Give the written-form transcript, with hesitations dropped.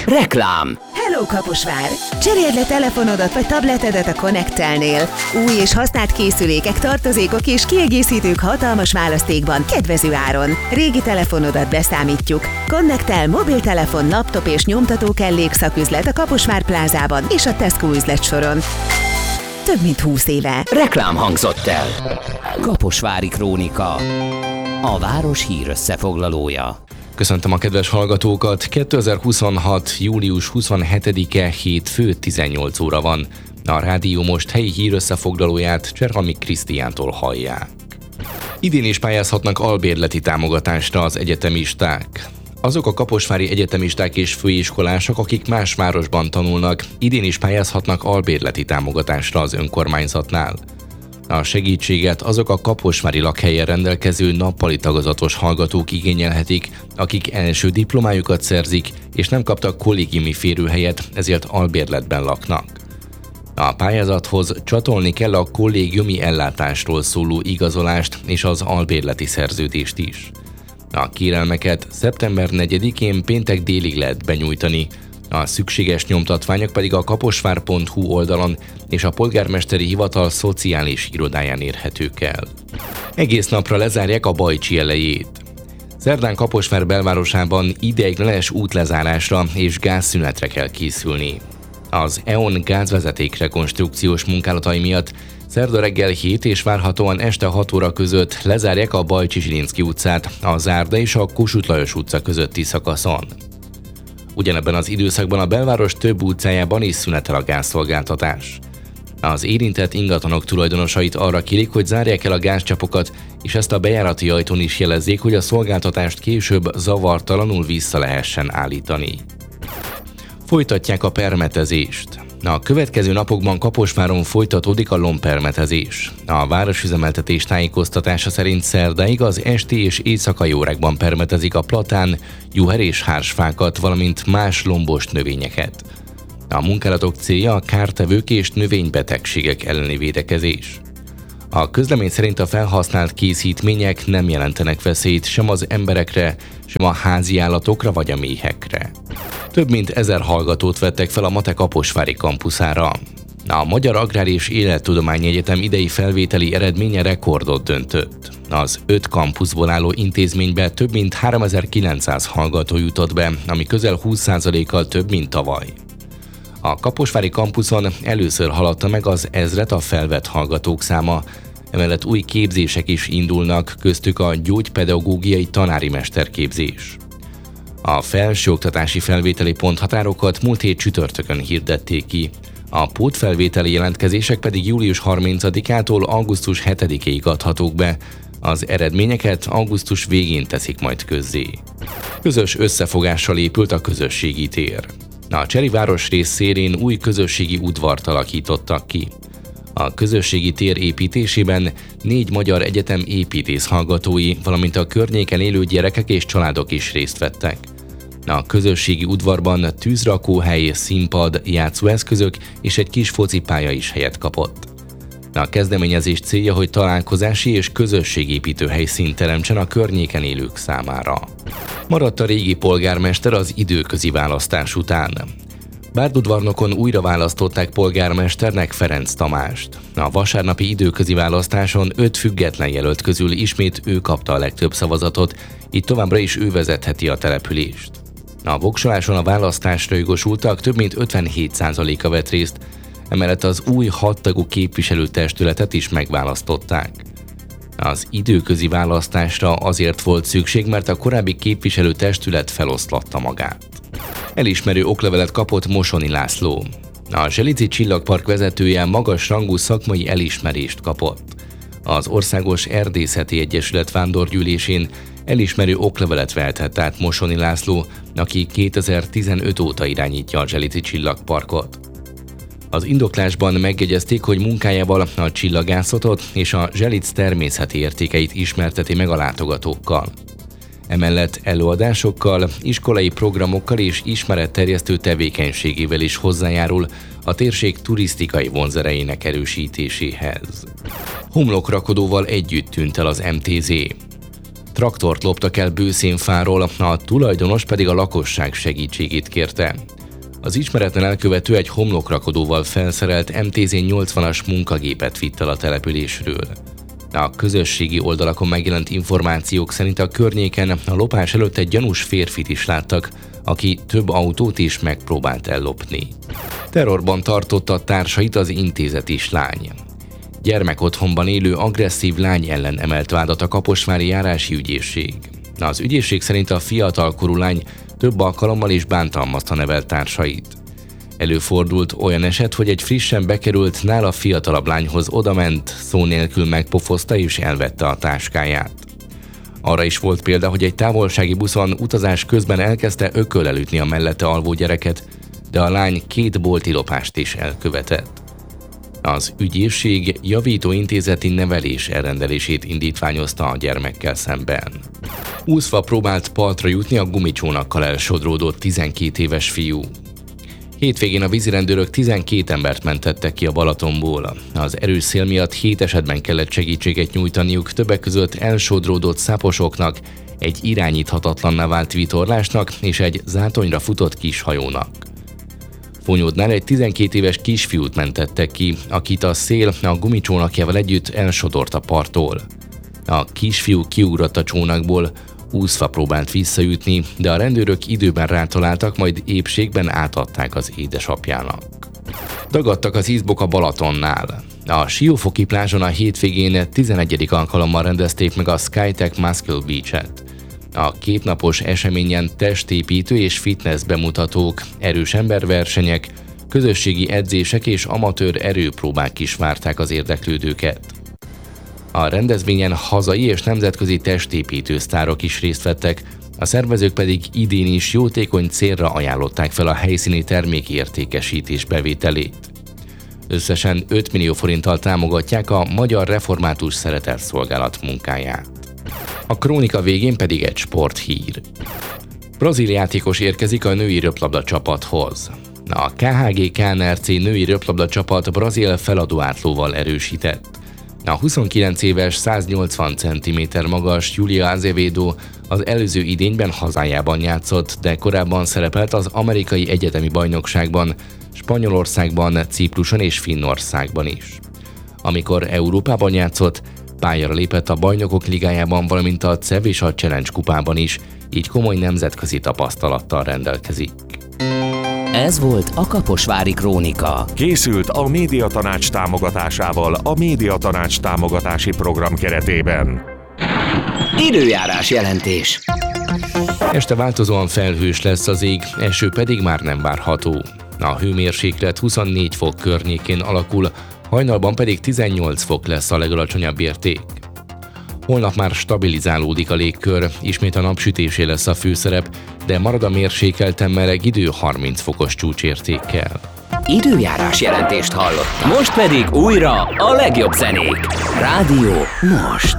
Reklám. Hello Kaposvár! Cseréld le telefonodat vagy tabletedet a Connect-telnél. Új és használt készülékek, tartozékok és kiegészítők hatalmas választékban, kedvező áron. Régi telefonodat beszámítjuk. Connect-tel mobiltelefon, laptop és nyomtató kellék szaküzlet a Kaposvár plázában és a Tesco üzletsoron. Több mint 20 éve. Reklám hangzott el. Kaposvári Krónika. A város hír összefoglalója. Köszöntöm a kedves hallgatókat! 2026. július 27-e hétfő 18 óra van. A rádió most helyi hír összefoglalóját Cserhalmi Krisztiántól hallják. Idén is pályázhatnak albérleti támogatásra az egyetemisták. Azok a kaposvári egyetemisták és főiskolások, akik más városban tanulnak, idén is pályázhatnak albérleti támogatásra az önkormányzatnál. A segítséget azok a kaposvári lakhelyen rendelkező nappali tagozatos hallgatók igényelhetik, akik első diplomájukat szerzik, és nem kaptak kollégiumi férőhelyet, ezért albérletben laknak. A pályázathoz csatolni kell a kollégiumi ellátásról szóló igazolást és az albérleti szerződést is. A kérelmeket szeptember 4-én péntek délig lehet benyújtani, a szükséges nyomtatványok pedig a kaposvár.hu oldalon és a polgármesteri hivatal szociális irodáján érhetők el. Egész napra lezárják a Bajcsi elejét. Szerdán Kaposvár belvárosában ideiglenes útlezárásra és gázszünetre kell készülni. Az EON gázvezeték rekonstrukciós munkálatai miatt szerda reggel 7 és várhatóan este 6 óra között lezárják a Bajcsi-Zsilinszky utcát, a Zárda és a Kossuth Lajos utca közötti szakaszon. Ugyanebben az időszakban a belváros több utcájában is szünetel a gázszolgáltatás. Az érintett ingatlanok tulajdonosait arra kérik, hogy zárják el a gázcsapokat, és ezt a bejárati ajtón is jelezzék, hogy a szolgáltatást később zavartalanul vissza lehessen állítani. Folytatják a permetezést. A következő napokban Kaposváron folytatódik a lombpermetezés. A városüzemeltetés tájékoztatása szerint szerdáig az esti és éjszakai órákban permetezik a platán, juher és hársfákat, valamint más lombos növényeket. A munkálatok célja a kártevők és növénybetegségek elleni védekezés. A közlemény szerint a felhasznált készítmények nem jelentenek veszélyt sem az emberekre, sem a házi állatokra vagy a méhekre. Több mint 1000 hallgatót vettek fel a MATE kaposvári kampuszára. A Magyar Agrár és Élettudományi Egyetem idei felvételi eredménye rekordot döntött. Az 5 kampuszból álló intézménybe több mint 3900 hallgató jutott be, ami közel 20%-kal több, mint tavaly. A kaposvári kampuszon először haladta meg az 1000-et a felvett hallgatók száma, emellett új képzések is indulnak, köztük a gyógypedagógiai tanári mesterképzés. A felsőoktatási felvételi ponthatárokat múlt hét csütörtökön hirdették ki, a pótfelvételi jelentkezések pedig július 30-ától augusztus 7-ig adhatók be, az eredményeket augusztus végén teszik majd közzé. Közös összefogással épült a közösségi tér. A Cseri városrész szélén új közösségi udvart alakítottak ki. A közösségi tér építésében 4 magyar egyetem építész hallgatói, valamint a környéken élő gyerekek és családok is részt vettek. A közösségi udvarban tűzrakóhely, színpad, játszóeszközök és egy kis focipálya is helyet kapott. A kezdeményezés célja, hogy találkozási és közösségépítő helyszínt teremtsen a környéken élők számára. Maradt a régi polgármester az időközi választás után. Bárdudvarnokon újra választották polgármesternek Ferenc Tamást. A vasárnapi időközi választáson 5 független jelölt közül ismét ő kapta a legtöbb szavazatot, így továbbra is ő vezetheti a települést. A voksoláson a választásra jogosultak több mint 57%-a vett részt, emellett az új 6 tagú képviselőtestületet is megválasztották. Az időközi választásra azért volt szükség, mert a korábbi képviselőtestület feloszlatta magát. Elismerő oklevelet kapott Mosoni László. A Zselici Csillagpark vezetője magas rangú szakmai elismerést kapott. Az Országos Erdészeti Egyesület vándorgyűlésén elismerő oklevelet vehetett át Mosoni László, aki 2015 óta irányítja a Zselici Csillagparkot. Az indoklásban megjegyezték, hogy munkájával a csillagászatot és a Zselic természeti értékeit ismerteti meg a látogatókkal. Emellett előadásokkal, iskolai programokkal és ismeretterjesztő tevékenységével is hozzájárul a térség turisztikai vonzerejének erősítéséhez. Homlokrakodóval együtt tűnt el az MTZ. Traktort loptak el Bőszénfáról, a tulajdonos pedig a lakosság segítségét kérte. Az ismeretlen elkövető egy homlokrakodóval felszerelt MTZ-80-as munkagépet vitt el a településről. A közösségi oldalakon megjelent információk szerint a környéken a lopás előtt egy gyanús férfit is láttak, aki több autót is megpróbált ellopni. Terrorban tartotta társait az intézeti lány. Gyermekotthonban élő agresszív lány ellen emelt vádat a kaposvári járási ügyészség. Az ügyészség szerint a fiatalkorú lány több alkalommal is bántalmazta nevelt társait. Előfordult olyan eset, hogy egy frissen bekerült, nála fiatalabb lányhoz odament, szó nélkül megpofozta és elvette a táskáját. Arra is volt példa, hogy egy távolsági buszon utazás közben elkezdte ököllel ütni a mellette alvó gyereket, de a lány 2 bolti lopást is elkövetett. Az ügyészség javítóintézeti nevelés elrendelését indítványozta a gyermekkel szemben. Úszva próbált partra jutni a gumicsónakkal elsodródott 12 éves fiú. Hétvégén a vízirendőrök 12 embert mentettek ki a Balatonból. Az erős szél miatt 7 esetben kellett segítséget nyújtaniuk, többek között elsodródott száposoknak, egy irányíthatatlanná vált vitorlásnak és egy zátonyra futott kishajónak. Fonyódnál egy 12 éves kisfiút mentettek ki, akit a szél a gumicsónakjával együtt elsodort a parttól. A kisfiú kiugrott a csónakból, úszva próbált visszajutni, de a rendőrök időben rátaláltak, majd épségben átadták az édesapjának. Dagadtak az izbok a Balatonnál. A Siófoki plázson a hétvégén 11. alkalommal rendezték meg a Skytech Muscle Beach-et. A 2 napos eseményen testépítő és fitness bemutatók, erős emberversenyek, közösségi edzések és amatőr erőpróbák is várták az érdeklődőket. A rendezvényen hazai és nemzetközi testépítő sztárok is részt vettek, a szervezők pedig idén is jótékony célra ajánlották fel a helyszíni termékértékesítés bevételét. Összesen 5 millió forinttal támogatják a Magyar Református Szeretetszolgálat munkáját. A krónika végén pedig egy sporthír. Brazil játékos érkezik a női röplabda csapathoz. A KHG KNRC női röplabda csapat brazil feladóátlóval erősített. A 29 éves, 180 cm magas Julia Azevedo az előző idényben hazájában játszott, de korábban szerepelt az amerikai egyetemi bajnokságban, Spanyolországban, Cipruson és Finnországban is. Amikor Európában játszott, pályára lépett a Bajnokok Ligájában, valamint a CEV és a Challenge kupában is, így komoly nemzetközi tapasztalattal rendelkezik. Ez volt a Kaposvári Krónika. Készült a Médiatanács támogatásával a Médiatanács támogatási program keretében. Időjárás jelentés. Este változóan felhős lesz az ég, eső pedig már nem várható. A hőmérséklet 24 fok környékén alakul, hajnalban pedig 18 fok lesz a legalacsonyabb érték. Holnap már stabilizálódik a légkör, ismét a napsütésé lesz a főszerep, de marad a mérsékelten meleg idő 30 fokos csúcsértékkel. Időjárás jelentést hallottam. Most pedig újra a legjobb zenék. Rádió most.